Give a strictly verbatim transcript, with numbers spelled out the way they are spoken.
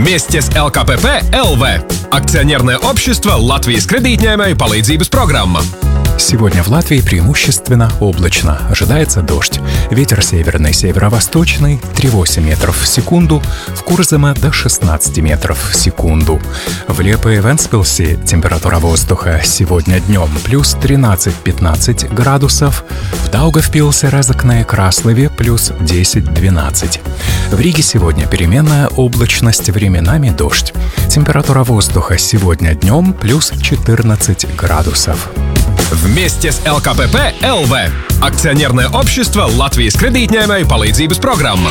Вместе с эл ка пэ пэ эл вэ. Акционерное общество Латвijas кредитņēmēju palīdzības программа. Сегодня в Латвии преимущественно облачно. Ожидается дождь. Ветер северный, северо-восточный три целых восемь десятых метров в секунду. В Курземе до шестнадцать метров в секунду. В Лепе и Вентспилсе температура воздуха сегодня днем плюс тринадцать-пятнадцать градусов. В Даугавпилсе, Резекне и Краслове плюс десять-двенадцать. В Риге сегодня переменная облачность, временами дождь. Температура воздуха сегодня днем плюс четырнадцать градусов. Вместе с эл ка пэ пэ эл вэ. Акционерное общество Латвijas кредитņēmēju palīdzības программа.